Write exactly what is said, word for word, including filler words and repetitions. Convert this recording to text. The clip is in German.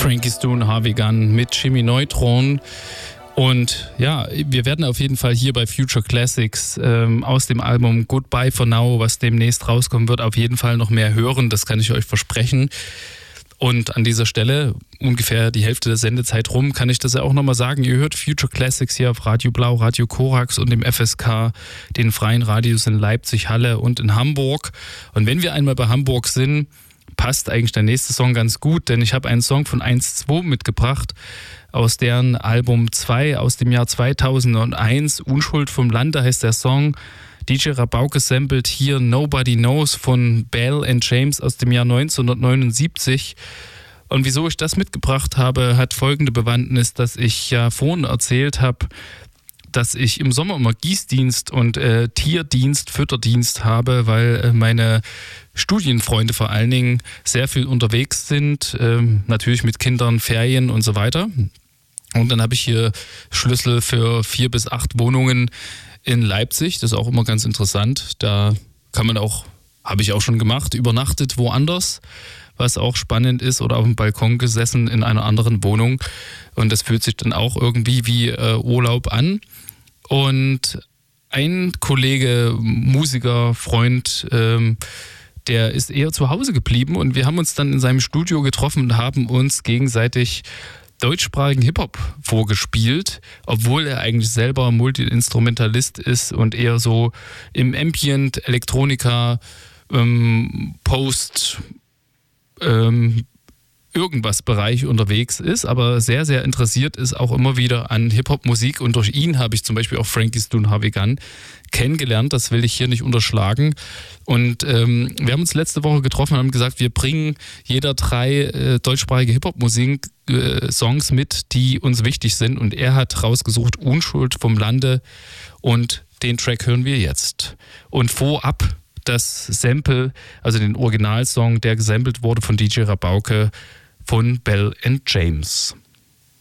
Frankie Stone, Harvey Gunn mit Jimmy Neutron. Und ja, wir werden auf jeden Fall hier bei Future Classics ähm, aus dem Album Goodbye for Now, was demnächst rauskommen wird, auf jeden Fall noch mehr hören. Das kann ich euch versprechen. Und an dieser Stelle, ungefähr die Hälfte der Sendezeit rum, kann ich das ja auch nochmal sagen. Ihr hört Future Classics hier auf Radio Blau, Radio Korax und dem F S K, den freien Radios in Leipzig, Halle und in Hamburg. Und wenn wir einmal bei Hamburg sind, passt eigentlich der nächste Song ganz gut, denn ich habe einen Song von eins zwei mitgebracht, aus deren Album zwei aus dem Jahr zweitausendeins. Unschuld vom Lande heißt der Song. D J Rabauke samplet hier Nobody Knows von Bell and James aus dem Jahr neunzehnhundertneunundsiebzig. Und wieso ich das mitgebracht habe, hat folgende Bewandtnis, dass ich ja vorhin erzählt habe, dass ich im Sommer immer Gießdienst und äh, Tierdienst, Fütterdienst habe, weil äh, meine Studienfreunde vor allen Dingen sehr viel unterwegs sind, äh, natürlich mit Kindern, Ferien und so weiter. Und dann habe ich hier Schlüssel für vier bis acht Wohnungen in Leipzig. Das ist auch immer ganz interessant. Da kann man auch, habe ich auch schon gemacht, übernachtet woanders, was auch spannend ist, oder auf dem Balkon gesessen in einer anderen Wohnung. Und das fühlt sich dann auch irgendwie wie äh, Urlaub an. Und ein Kollege, Musiker, Freund, ähm, der ist eher zu Hause geblieben und wir haben uns dann in seinem Studio getroffen und haben uns gegenseitig deutschsprachigen Hip-Hop vorgespielt, obwohl er eigentlich selber Multi-Instrumentalist ist und eher so im Ambient, Elektronika, ähm, Post, ähm, irgendwas Bereich unterwegs ist, aber sehr, sehr interessiert ist auch immer wieder an Hip-Hop-Musik und durch ihn habe ich zum Beispiel auch Frankie Stone, Harvey Gunn kennengelernt, das will ich hier nicht unterschlagen. Und ähm, wir haben uns letzte Woche getroffen und haben gesagt, wir bringen jeder drei äh, deutschsprachige Hip-Hop-Musik-Songs äh, mit, die uns wichtig sind, und er hat rausgesucht Unschuld vom Lande und den Track hören wir jetzt. Und vorab das Sample, also den Originalsong, der gesampelt wurde von D J Rabauke von Bell and James.